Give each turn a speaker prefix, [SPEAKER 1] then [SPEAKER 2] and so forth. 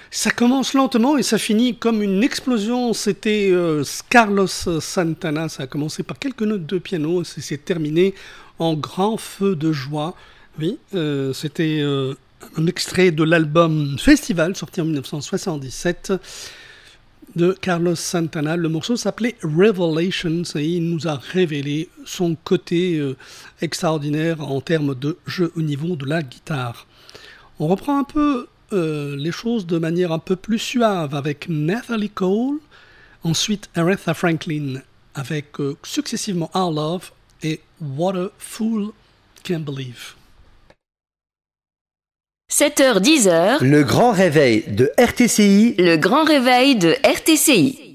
[SPEAKER 1] Ça commence lentement et ça finit comme une explosion. C'était Carlos Santana. Ça a commencé par quelques notes de piano. Ça s'est terminé en grand feu de joie. Oui, c'était un extrait de l'album Festival, sorti en 1977, de Carlos Santana. Le morceau s'appelait Revelations et il nous a révélé son côté extraordinaire en termes de jeu au niveau de la guitare. On reprend un peu les choses de manière un peu plus suave avec Natalie Cole, ensuite Aretha Franklin avec successivement Our Love et What a Fool Can Believe.
[SPEAKER 2] 7h-10h,
[SPEAKER 3] Le grand réveil de RTCI.
[SPEAKER 2] le grand réveil de RTCI.